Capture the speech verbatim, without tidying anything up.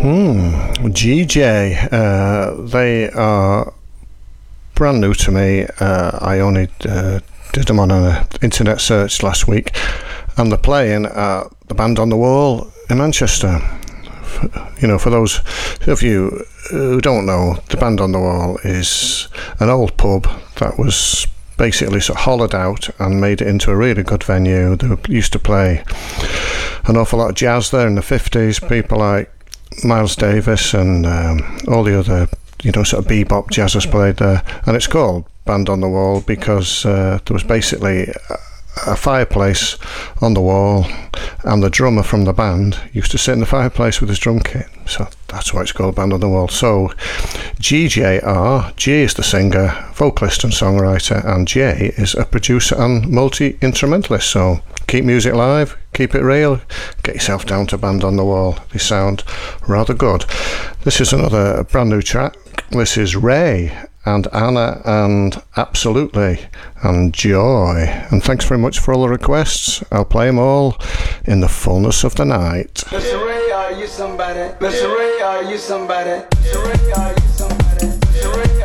Hmm, G J, uh, they are brand new to me. Uh, I only uh, did them on an internet search last week, and they're playing at the Band on the Wall in Manchester. You know, for those of you who don't know, the Band on the Wall is an old pub that was basically sort of hollowed out and made it into a really good venue. They used to play an awful lot of jazz there in the fifties, people like Miles Davis and um, all the other, you know, sort of bebop jazzers played there. And it's called Band on the Wall because uh, there was basically a, a fireplace on the wall, and the drummer from the band used to sit in the fireplace with his drum kit. So that's why it's called Band on the Wall. So G J R, G is the singer, vocalist and songwriter, and J is a producer and multi-instrumentalist. So keep music live, keep it real, get yourself down to Band on the Wall. They sound rather good. This is another brand new track. This is Ray and Anna and Absolutely and Joy. And thanks very much for all the requests. I'll play them all in the fullness of the night. Mister Ray, are you somebody? Mister Ray, are you somebody? Mister Ray, are you somebody? Mister Ray,